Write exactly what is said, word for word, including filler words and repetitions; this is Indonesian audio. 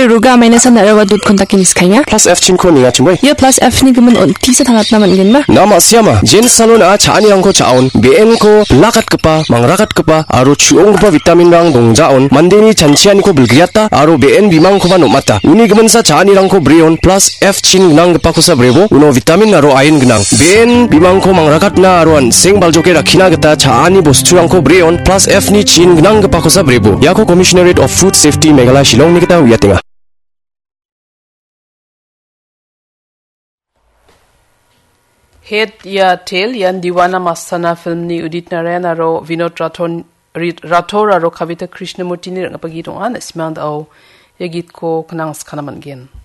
ruga maina sana rawa dut kontak kinis kanya. Plus F chin ko ninga chimboy. Ya plus F ni gemen on tisa thangat naman gen ba. Nama siama jen salon a chani rangko chaon B N ko lakat kepa mangrakat kepa aro chuong kepa vitamin rang dongjaon mandeni chanchiani ko bilgriata aro B N bimang ko ba nomata. Uni gemen sa chani rangko breon plus F chin gnang kepa ko sa brebo uno vitamin aro iron gnang. B N bimang ko mangrakat na aro an seng baljoke rakina geta chani bostu rangko breon plus F ni chin gnang kepa ko sa brebo. Yako Commissionerate of Food Safety Meghalaya Shillong ni kita wiatinga. Head ya tail yan Diwana Mastana film ni Udit Narayan aro Vinod Rathod Rathod aro Kavita Krishnamurti ni ngapagi dongan ismand au yagit ko kanang skanaman gen.